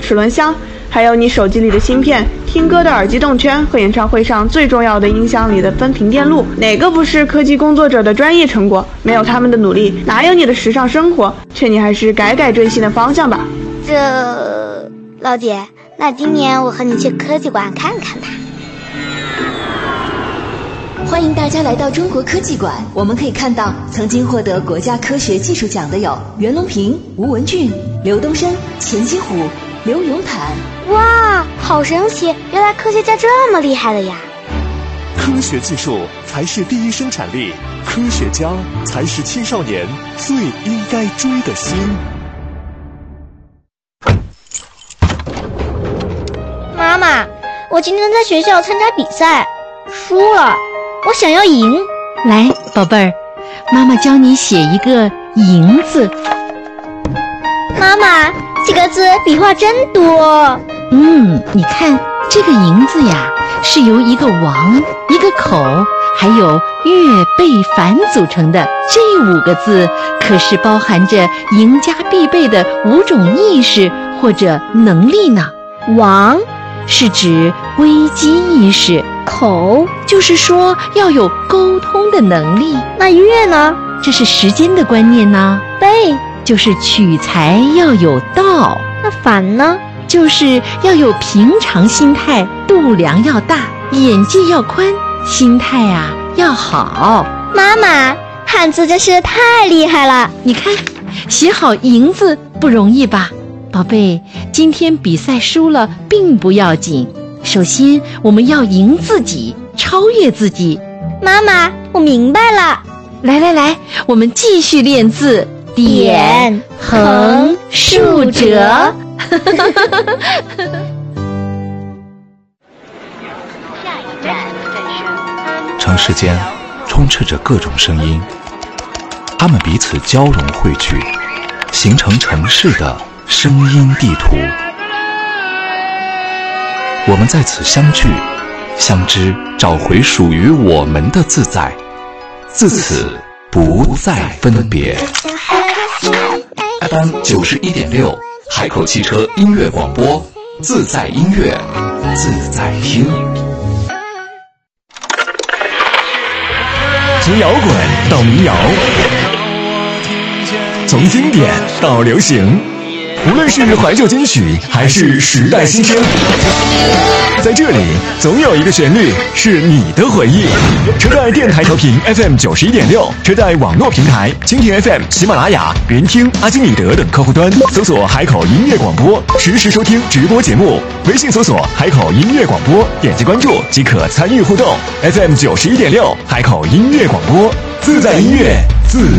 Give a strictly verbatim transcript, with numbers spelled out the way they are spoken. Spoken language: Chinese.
齿轮箱，还有你手机里的芯片、听歌的耳机动圈和演唱会上最重要的音箱里的分频电路，哪个不是科技工作者的专业成果？没有他们的努力，哪有你的时尚生活？劝你还是改改追星的方向吧。 这，老姐，那今年我和你去科技馆看看吧。 欢迎大家来到中国科技馆，我们可以看到曾经获得国家科学技术奖的有袁隆平、吴文俊、刘东升、钱基虎、刘永坦。 哇，好神奇，原来科学家这么厉害的呀。 科学技术才是第一生产力，科学家才是青少年最应该追的星。 妈妈，我今天在学校参加比赛，输了，我想要赢。 来，宝贝儿，妈妈教你写一个赢字。 妈妈，这个字笔画真多。 嗯，你看这个赢字呀，是由一个王、一个口还有月贝凡组成的。这五个字可是包含着赢家必备的五种意识或者能力呢。 王是指危机意识， 口就是说要有沟通的能力。 那月呢？ 这是时间的观念呢。 贝就是取材要有道。 那反呢？ 就是要有平常心态，度量要大，眼界要宽，心态啊要好。 妈妈，汉字真是太厉害了。 你看，写好赢字不容易吧？宝贝，今天比赛输了并不要紧，首先我们要赢自己，超越自己。 妈妈，我明白了。 来来来，我们继续练字。点、横、竖、折。 城市间充斥着各种声音，它们彼此交融汇聚，形成城市的声音地图。我们在此相聚、相知，找回属于我们的自在，自此不再分别。F M 九十一点六，海口汽车音乐广播，自在音乐，自在听。 从摇滚到民谣，从经典到流行，无论是怀旧金曲还是时代新声，在这里总有一个旋律是你的回忆。车载电台调频 F M 九十一点六，车载网络平台蜻蜓 F M、喜马拉雅、云听、阿基米德等客户端搜索海口音乐广播，实时收听直播节目。微信搜索海口音乐广播，点击关注即可参与互动。F M 九十一点六，海口音乐广播，自在音乐，自